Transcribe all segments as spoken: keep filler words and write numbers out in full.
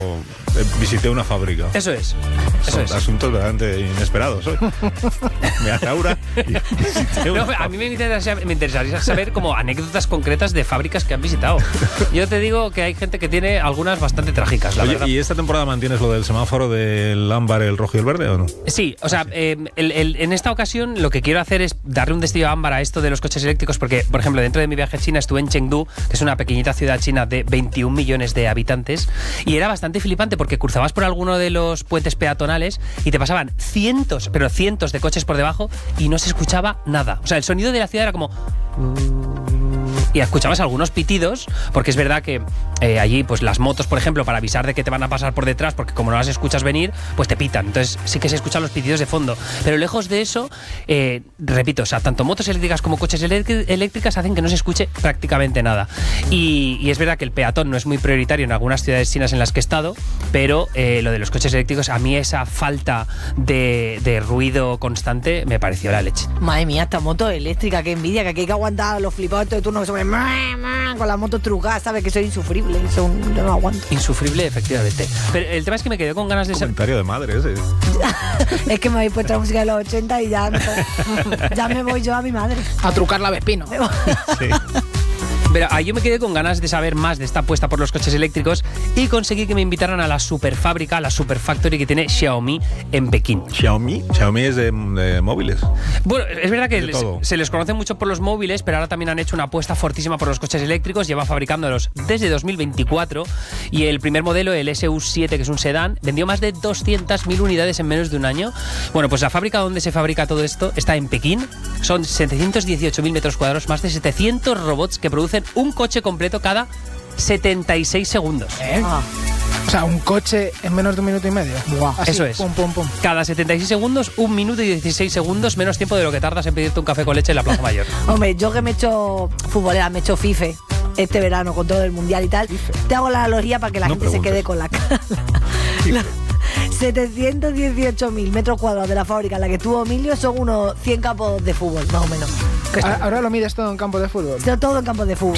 visité una fábrica. Eso es. Eso Son es. asuntos verdaderamente inesperados hoy. Me da Laura y visité una No, a mí me interesaría, me interesaría saber como anécdotas concretas de fábricas que han visitado. Yo te digo que hay gente que tiene algunas bastante trágicas, la Oye, verdad. ¿y esta temporada mantienes lo del semáforo del ámbar, el rojo y el verde o no? Sí, o sea, eh, el, el, en esta ocasión lo que quiero hacer es darle un destello ámbar a esto de los coches eléctricos porque, por ejemplo, dentro de mi viaje a China estuve en Chengdu, que es una pequeñita ciudad china de veintiún millones de habitantes, y era bastante flipante porque cruzabas por alguno de los puentes peatonales y te pasaban cientos, pero cientos de coches por debajo y no se escuchaba nada. O sea, el sonido de la ciudad era como... y escuchabas algunos pitidos, porque es verdad que eh, allí pues las motos, por ejemplo, para avisar de que te van a pasar por detrás, porque como no las escuchas venir, pues te pitan. Entonces sí que se escuchan los pitidos de fondo. Pero lejos de eso, eh, repito, o sea, tanto motos eléctricas como coches eléctricas hacen que no se escuche prácticamente nada. Y, y es verdad que el peatón no es muy prioritario en algunas ciudades chinas en las que he estado, pero eh, lo de los coches eléctricos, a mí esa falta de, de ruido constante me pareció la leche. Madre mía, esta moto eléctrica, qué envidia, que aquí hay que aguantar los flipados de turno que se ponen con la moto trucada, sabes que soy insufrible, eso yo no aguanto. Insufrible, efectivamente. Pero el tema es que me quedé con ganas de... Comentario de madre ese. Es que me habéis puesto la música de los ochenta y ya, ya me voy yo a mi madre. A trucar la Vespino. Sí. Pero ahí yo me quedé con ganas de saber más de esta apuesta por los coches eléctricos y conseguí que me invitaran a la superfábrica, la Superfactory que tiene Xiaomi en Pekín. Xiaomi, Xiaomi es de, de móviles. Bueno, es verdad que les, todo. se les conoce mucho por los móviles, pero ahora también han hecho una apuesta fortísima por los coches eléctricos, llevan fabricándolos desde dos mil veinticuatro y el primer modelo, el S U siete, que es un sedán, vendió más de doscientas mil unidades en menos de un año. Bueno, pues la fábrica donde se fabrica todo esto está en Pekín, son setecientos dieciocho mil metros cuadrados, más de setecientos robots que producen un coche completo cada setenta y seis segundos. ¿Eh? Ah. O sea, un coche en menos de un minuto y medio. Buah. Así, Eso es. Pum, pum, pum. Cada setenta y seis segundos, un minuto y dieciséis segundos, menos tiempo de lo que tardas en pedirte un café con leche en la Plaza Mayor. Hombre, yo que me he hecho futbolera, me he hecho FIFA este verano con todo el mundial y tal, te hago la analogía para que la No gente preguntes. se quede con la cara. setecientos dieciocho mil metros cuadrados de la fábrica en la que estuvo Emilio son unos cien campos de fútbol, más o menos. Ahora, ahora lo mides todo en campo de fútbol. Todo- Todo en campos de fútbol.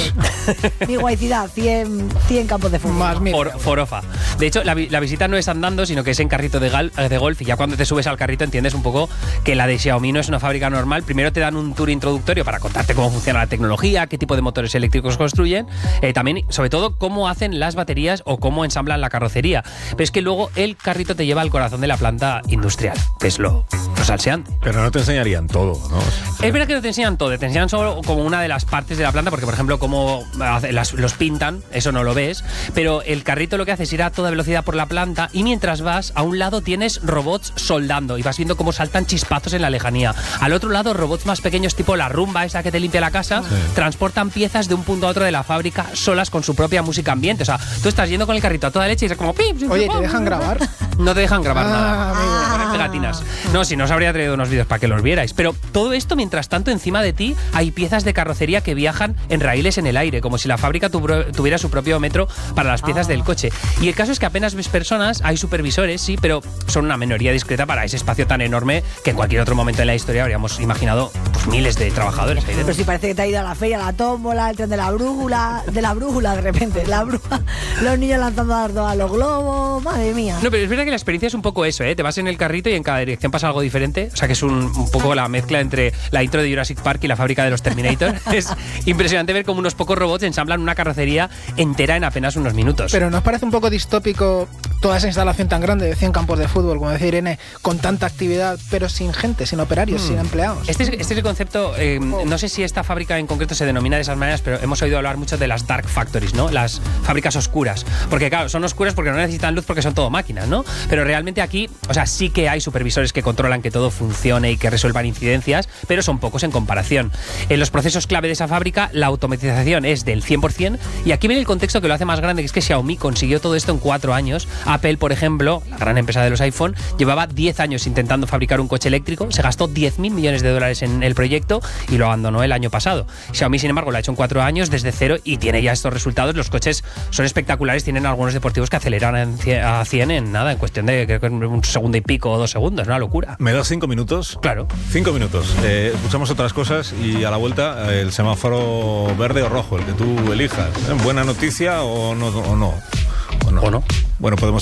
Mi guaycidad, cien, cien campos de fútbol. Más mil. For- forofa. De hecho, la, vi- la visita no es andando, sino que es en carrito de, gal- de golf, y ya cuando te subes al carrito entiendes un poco que la de Xiaomi no es una fábrica normal. Primero te dan un tour introductorio para contarte cómo funciona la tecnología, qué tipo de motores eléctricos construyen, eh, también, sobre todo, cómo hacen las baterías o cómo ensamblan la carrocería. Pero es que luego el carrito te lleva al corazón de la planta industrial, que es lo, lo salseante. Pero no te enseñarían todo, ¿no? Es verdad que no te enseñan todo, te enseñan solo como una de las partes de la planta, porque por ejemplo cómo hace- las- los pintan, eso no lo ves, pero el carrito lo que hace es ir a toda velocidad por la planta y mientras vas, a un lado tienes robots soldando y vas viendo cómo saltan chispazos en la lejanía. Al otro lado, robots más pequeños tipo la Rumba, esa que te limpia la casa, Sí. transportan piezas de un punto a otro de la fábrica solas con su propia música ambiente. O sea, tú estás yendo con el carrito a toda leche y es como... pip, pip, Oye, pip, ¿te dejan pip, grabar? No te dejan grabar Ah, nada. amigo. Te ponen pegatinas. No, si no os habría traído unos vídeos para que los vierais. Pero todo esto, mientras tanto, encima de ti hay piezas de carrocería que viajan en raíles en el aire, como si la fábrica tu- tuviera su propio metro para las piezas Ah. del coche. Y el caso es que apenas ves personas, hay supervisores, sí, pero son una minoría discreta para ese espacio tan enorme que en cualquier otro momento en la historia habríamos imaginado pues, miles de trabajadores ahí Pero dentro. si parece que te ha ido a la feria, la tómbola, el tren de la brújula, de la brújula de repente, la brújula, los niños lanzando dardos a los globos, madre mía. No, pero es verdad que la experiencia es un poco eso, ¿eh? Te vas en el carrito y en cada dirección pasa algo diferente. O sea, que es un, un poco la mezcla entre la intro de Jurassic Park y la fábrica de los Terminator. Es impresionante ver cómo unos pocos robots ensamblan una carrocería entera en apenas unos minutos. Pero ¿nos parece un poco distópico toda esa instalación tan grande de cien campos de fútbol, como decía Irene, con tanta actividad, pero sin gente, sin operarios, sin empleados? Este es, este es el concepto, eh, no sé si esta fábrica en concreto se denomina de esas maneras, pero hemos oído hablar mucho de las dark factories, ¿no? Las fábricas oscuras. Porque claro, son oscuras porque no necesitan luz porque son todo máquinas, ¿no? Pero realmente aquí, o sea, sí que hay supervisores que controlan que todo funcione y que resuelvan incidencias, pero son pocos en comparación. En los procesos clave de esa fábrica, la automatización es del cien por ciento, y aquí viene el contexto que lo hace más grande, que es que Xiaomi consiguió todo esto en cuatro años. Apple, por ejemplo, la gran empresa de los iPhone, llevaba diez años intentando fabricar un coche eléctrico, se gastó diez mil millones de dólares en el proyecto y lo abandonó el año pasado. Xiaomi, sin embargo, lo ha hecho en cuatro años desde cero y tiene ya estos resultados. Los coches son espectaculares, tienen algunos deportivos que aceleran en cien- a cien en nada, en cuestión de creo que un segundo y pico o dos segundos, una locura. ¿Me das cinco minutos? Claro. Cinco minutos. Eh, escuchamos otras cosas y a la vuelta eh, el semáforo verde o rojo, el que tú elijas. ¿Eh? ¿Buena noticia o no? O no? no. ¿O no? Bueno, podemos